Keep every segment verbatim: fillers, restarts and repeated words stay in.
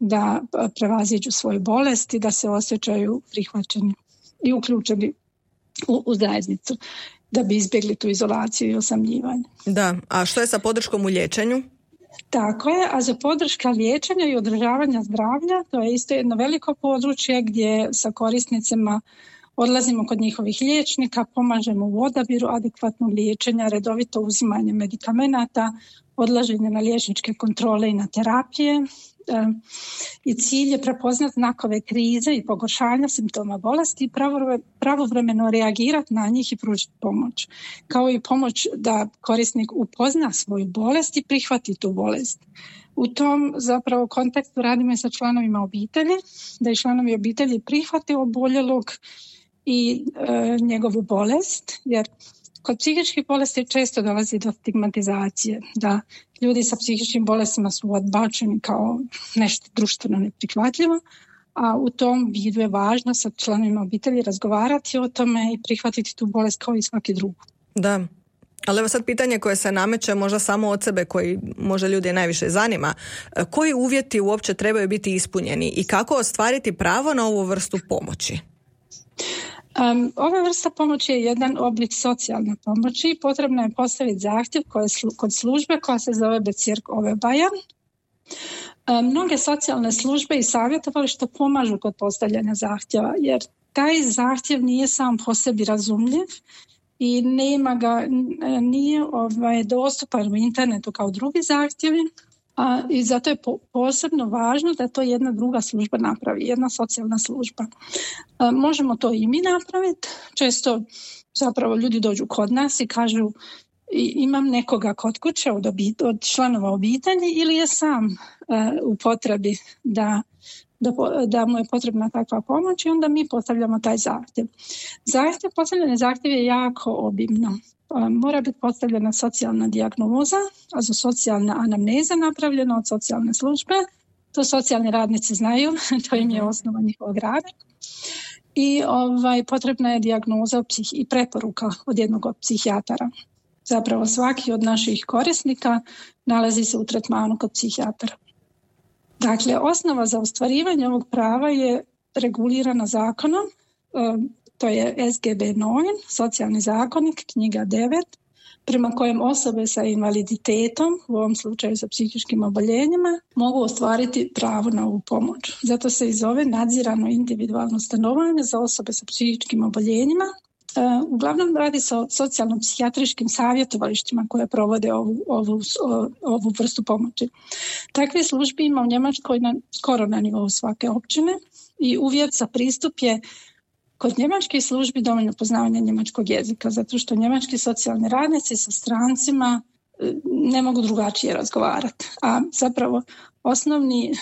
da prevaziđu svoju bolest i da se osjećaju prihvaćeni i uključeni u, u zajednicu, da bi izbjegli tu izolaciju i osamljivanje. Da, a što je sa podrškom u liječenju? Tako je, a za podrška liječenja i održavanja zdravlja, to je isto jedno veliko područje gdje sa korisnicima odlazimo kod njihovih liječnika, pomažemo u odabiru adekvatnog liječenja, redovito uzimanje medikamenata, odlaženje na liječničke kontrole i na terapije. I cilj je prepoznati znakove krize i pogoršanja simptoma bolesti i pravovremeno reagirati na njih i pružiti pomoć. Kao i pomoć da korisnik upozna svoju bolest i prihvati tu bolest. U tom zapravo kontekstu radimo i sa članovima obitelji, da i članovi obitelji prihvate oboljelog i e, njegovu bolest, jer kod psihičkih bolesti često dolazi do stigmatizacije, da ljudi sa psihičkim bolestima su odbačeni kao nešto društveno neprihvatljivo, a u tom vidu je važno sa članovima obitelji razgovarati o tome i prihvatiti tu bolest kao i svaki drugu. Da, ali evo sad pitanje koje se nameće možda samo od sebe, koji možda ljudi najviše zanima. Koji uvjeti uopće trebaju biti ispunjeni i kako ostvariti pravo na ovu vrstu pomoći? Um, ova vrsta pomoći je jedan oblik socijalne pomoći. Potrebno je postaviti zahtjev koje slu, kod službe koja se zove Bezirk Overbaja. Um, mnoge socijalne službe i savjetovališta pomažu kod postavljanja zahtjeva, jer taj zahtjev nije sam po sebi razumljiv i nema ga, nije ovaj, dostupan u internetu kao drugi zahtjevi. A, i zato je po, posebno važno da to jedna druga služba napravi, jedna socijalna služba. A, možemo to i mi napraviti. Često zapravo ljudi dođu kod nas i kažu i, imam nekoga kod kuće od, obit, od članova obitelji ili je sam a, u potrebi da, da, da mu je potrebna takva pomoć i onda mi postavljamo taj zahtjev. Zahtjev, postavljanje zahtjeva je jako obimno. Mora biti postavljena socijalna dijagnoza, a za socijalna anamneza napravljena od socijalne službe. To socijalni radnici znaju, to im je osnova njihovog rada. I ovaj, potrebna je dijagnoza i preporuka od jednog od psihijatara. Zapravo svaki od naših korisnika nalazi se u tretmanu kod psihijatara. Dakle, osnova za ostvarivanje ovog prava je regulirana zakonom. To je S G B devet, socijalni zakonik, knjiga devet, prema kojem osobe sa invaliditetom, u ovom slučaju sa psihičkim oboljenjima, mogu ostvariti pravo na ovu pomoć. Zato se i zove nadzirano individualno stanovanje za osobe sa psihičkim oboljenjima. Uh, uglavnom radi se o socijalno-psihijatrijskim savjetovalištima koje provode ovu, ovu, ovu vrstu pomoći. Takve službe ima u Njemačkoj na, skoro na nivou svake općine i uvjet za pristup je kod njemačkih službi dovoljno poznavanja njemačkog jezika, zato što njemački socijalni radnici sa strancima ne mogu drugačije razgovarati. A zapravo osnovni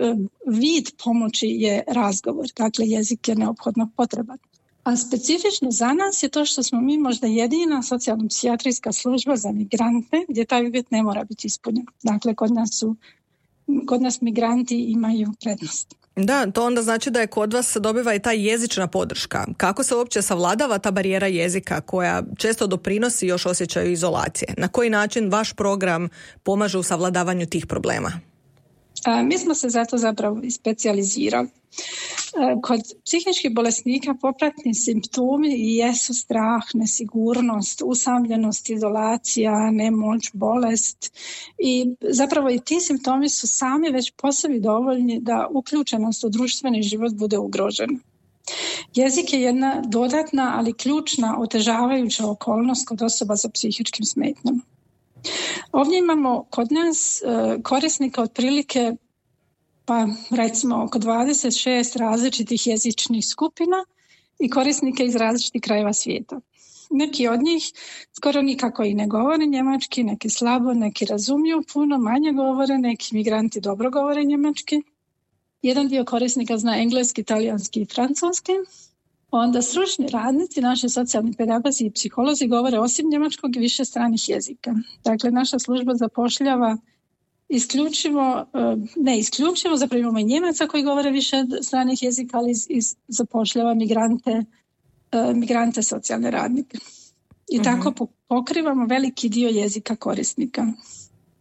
vid pomoći je razgovor, dakle jezik je neophodno potreban. A specifično za nas je to što smo mi možda jedina socijalno-psihijatrijska služba za migrante gdje taj uvjet ne mora biti ispunjen. Dakle, kod nas, su, kod nas migranti imaju prednost. Da, to onda znači da je kod vas dobiva i ta jezična podrška. Kako se uopće savladava ta barijera jezika koja često doprinosi još osjećaju izolacije? Na koji način vaš program pomaže u savladavanju tih problema? A, mi smo se zato zapravo i specijalizirali. A, kod psihičkih bolesnika popratni simptomi jesu strah, nesigurnost, usamljenost, izolacija, nemoć, bolest i zapravo i ti simptomi su sami već po sebi dovoljni da uključenost u društveni život bude ugrožena. Jezik je jedna dodatna, ali ključna otežavajuća okolnost kod osoba sa psihičkim smetnjama. Ovdje imamo kod nas e, korisnika otprilike pa recimo oko dvadeset šest različitih jezičnih skupina i korisnike iz različitih krajeva svijeta. Neki od njih skoro nikako i ne govore njemački, neki slabo, neki razumiju puno, manje govore, neki migranti dobro govore njemački. Jedan dio korisnika zna engleski, talijanski i francuski. Onda stručni radnici, naši socijalni pedagozi i psiholozi govore osim njemačkog i više stranih jezika. Dakle, naša služba zapošljava isključivo, ne isključivo, zapravo imamo i Njemaca koji govore više stranih jezika, ali iz, iz zapošljava migrante, migrante socijalne radnike. I mm-hmm. tako pokrivamo veliki dio jezika korisnika.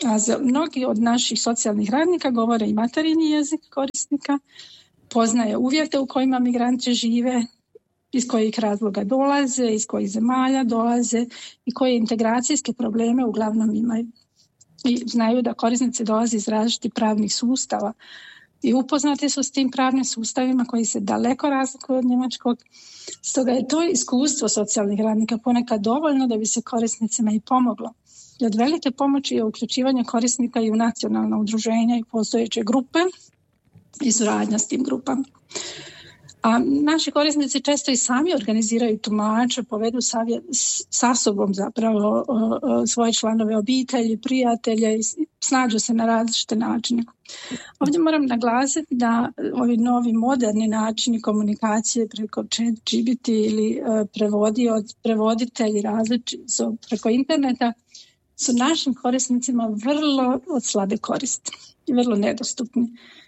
A za mnogi od naših socijalnih radnika govore i materinji jezik korisnika, poznaje uvjete u kojima migranti žive, iz kojih razloga dolaze, iz kojih zemalja dolaze i koje integracijske probleme uglavnom imaju. I znaju da korisnici dolaze iz različitih pravnih sustava i upoznati su s tim pravnim sustavima koji se daleko razlikuju od njemačkog. Stoga je to iskustvo socijalnih radnika ponekad dovoljno da bi se korisnicima i pomoglo. I od velike pomoći je uključivanje korisnika i u nacionalna udruženja i postojeće grupe i suradnja s tim grupama. A naši korisnici često i sami organiziraju tumače, povedu savjet, sa sobom zapravo svoje članove obitelji, prijatelje i snađu se na različite načine. Ovdje moram naglasiti da ovi novi moderni načini komunikacije preko chat G P T ili prevodio, prevoditelji različiti preko interneta su našim korisnicima vrlo od slabe koristi i vrlo nedostupni.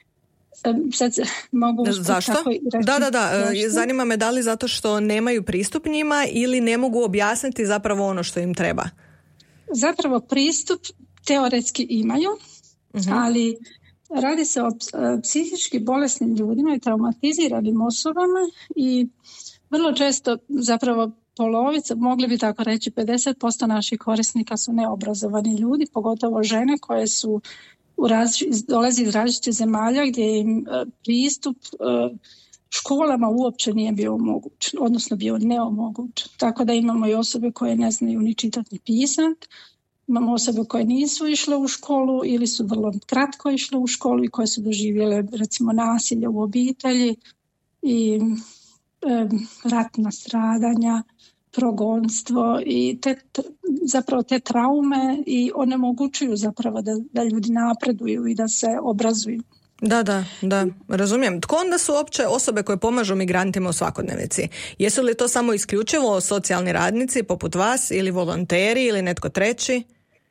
Sad mogu Zašto? Da, da, da. Zašto? Zanima me da li zato što nemaju pristup njima ili ne mogu objasniti zapravo ono što im treba. Zapravo pristup teoretski imaju, uh-huh. ali radi se o psihički bolesnim ljudima i traumatiziranim osobama i vrlo često zapravo polovica, mogli bi tako reći pedeset posto naših korisnika su neobrazovani ljudi, pogotovo žene koje su u različ, dolazi iz različitih zemalja gdje im e, pristup e, školama uopće nije bio omogućen, odnosno bio neomogućen. Tako da imamo i osobe koje ne znaju ni čitati ni pisati, imamo osobe koje nisu išle u školu ili su vrlo kratko išle u školu i koje su doživjele recimo nasilje u obitelji i e, ratna stradanja, progonstvo i te, zapravo te traume i onemogućuju zapravo da, da ljudi napreduju i da se obrazuju. Da, da, da, razumijem. Tko onda su uopće osobe koje pomažu migrantima u svakodnevici? Jesu li to samo isključivo socijalni radnici poput vas ili volonteri ili netko treći?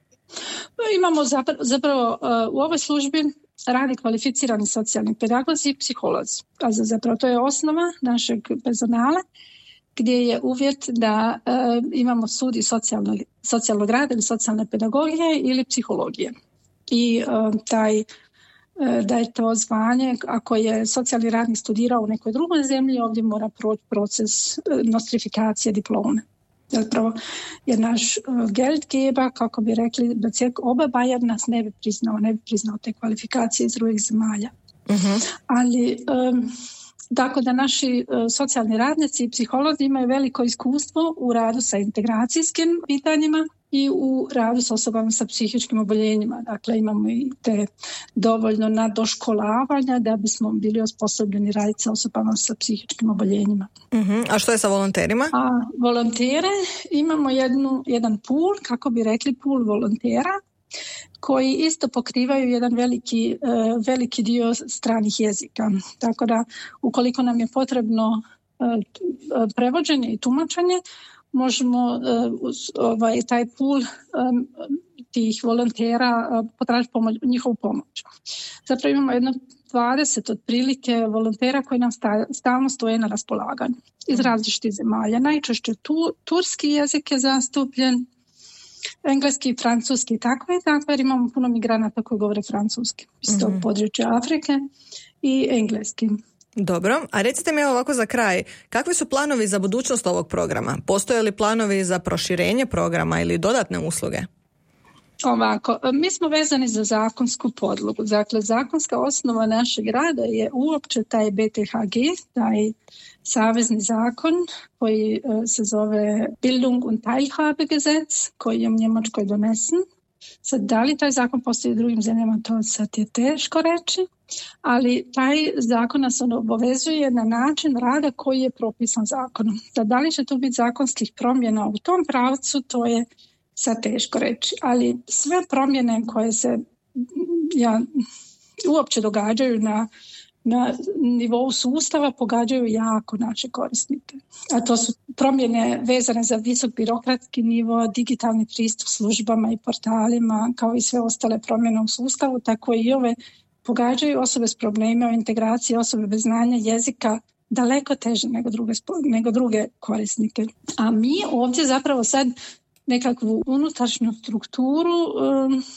Imamo zapravo, zapravo u ovoj službi radi kvalificirani socijalni pedagozi i psiholozi. A zapravo to je osnova našeg personala, gdje je uvjet da e, imamo studij socijalnog, socijalnog rada ili socijalne pedagogije ili psihologije. I e, taj, e, da je to zvanje, ako je socijalni radnik studirao u nekoj drugoj zemlji, ovdje mora proći proces e, nostrifikacije diplome. Zapravo jer naš e, Geldgeber, kako bi rekli, da cijek Oberbayern nas ne bi priznao, ne bi priznao te kvalifikacije iz drugih zemalja. Uh-huh. Ali e, tako da naši uh, socijalni radnici i psiholozi imaju veliko iskustvo u radu sa integracijskim pitanjima i u radu s osobama sa psihičkim oboljenjima. Dakle, imamo i te dovoljno nadoškolavanja da bismo bili osposobljeni raditi sa osobama sa psihičkim oboljenjima. Uh-huh. A što je sa volonterima? A volontere imamo jednu, jedan pool, kako bi rekli pool volontera, koji isto pokrivaju jedan veliki, veliki dio stranih jezika. Tako da ukoliko nam je potrebno prevođenje i tumačenje, možemo ovaj, taj pool tih volontera potražiti pomoć, njihovu pomoć. Zapravo imamo jedno dvadeset otprilike volontera koji nam stalno stoje na raspolaganju iz različitih zemalja. Najčešće tu, turski jezik je zastupljen, engleski i francuski, tako je, tako jer imamo puno migranata koji govore francuski iz tog mm-hmm. područja Afrike i engleski. Dobro, a recite mi ovako za kraj, kakvi su planovi za budućnost ovog programa? Postoje li planovi za proširenje programa ili dodatne usluge? Ovako, mi smo vezani za zakonsku podlogu. Dakle, zakonska osnova našeg rada je uopće taj B T H G, taj savezni zakon koji se zove Bildung und Teilhabegesetz, koji je u Njemačkoj donesen. Sad, da li taj zakon postoji u drugim zemljama, to sad je teško reći, ali taj zakon nas obavezuje na način rada koji je propisan zakonom. Sad, da li će tu biti zakonskih promjena u tom pravcu, to je sad teško reći, ali sve promjene koje se ja, uopće događaju na, na nivou sustava pogađaju jako naše korisnike. A to su promjene vezane za visok birokratski nivo, digitalni pristup službama i portalima, kao i sve ostale promjene u sustavu, tako i ove pogađaju osobe s problemima o integraciji, osobe bez znanja jezika daleko teže nego druge, nego druge korisnike. A mi ovdje zapravo sad nekakvu unutrašnju strukturu um,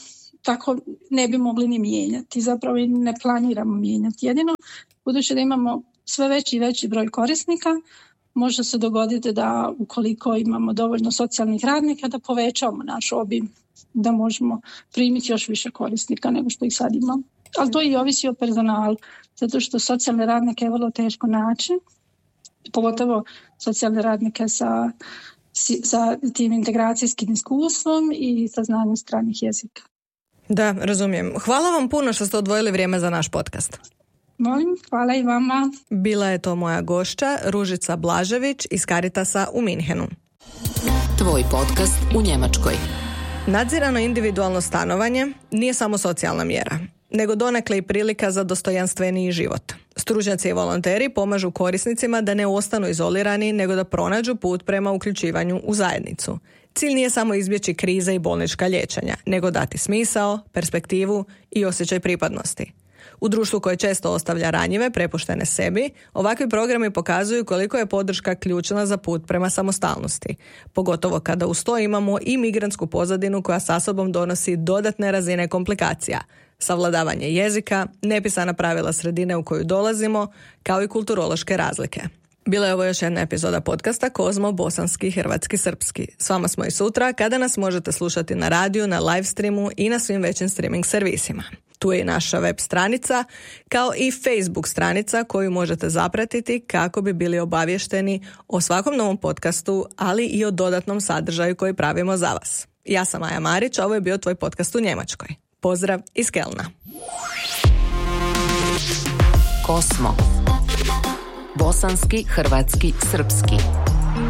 tako ne bi mogli ni mijenjati. Zapravo i ne planiramo mijenjati. Jedino, budući da imamo sve veći i veći broj korisnika, može se dogoditi da ukoliko imamo dovoljno socijalnih radnika da povećamo naš obim, da možemo primiti još više korisnika nego što ih sad imamo. Ali to i ovisi o personalu, zato što socijalne radnike je vrlo teško naći, pogotovo socijalne radnike sa, sa tim integracijskim iskustvom i sa znanjem stranih jezika. Da, razumijem. Hvala vam puno što ste odvojili vrijeme za naš podcast. Molim, hvala i vama. Bila je to moja gošća, Ružica Blažević iz Caritasa u Minhenu. Tvoj podcast u Njemačkoj. Nadzirano individualno stanovanje nije samo socijalna mjera, nego donekle i prilika za dostojanstveniji život. Stručnjaci i volonteri pomažu korisnicima da ne ostanu izolirani, nego da pronađu put prema uključivanju u zajednicu. Cilj nije samo izbjeći krize i bolnička liječenja, nego dati smisao, perspektivu i osjećaj pripadnosti. U društvu koje često ostavlja ranjive, prepuštene sebi, ovakvi programi pokazuju koliko je podrška ključna za put prema samostalnosti. Pogotovo kada uz to imamo i migrantsku pozadinu koja sa sobom donosi dodatne razine komplikacija. Savladavanje jezika, nepisana pravila sredine u koju dolazimo, kao i kulturološke razlike. Bila je ovo još jedna epizoda podcasta Kozmo, bosanski, hrvatski, srpski. S vama smo i sutra, kada nas možete slušati na radiju, na live streamu i na svim većim streaming servisima. Tu je i naša web stranica, kao i Facebook stranica koju možete zapratiti kako bi bili obavješteni o svakom novom podcastu, ali i o dodatnom sadržaju koji pravimo za vas. Ja sam Maja Marić, ovo je bio tvoj podcast u Njemačkoj. Pozdrav iz Kelna. Kosmo. Bosanski, hrvatski, srpski.